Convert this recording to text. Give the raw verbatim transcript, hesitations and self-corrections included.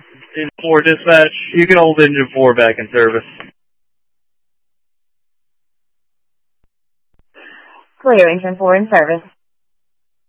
Engine four dispatch, you can hold engine four back in service. Clear, engine four in service.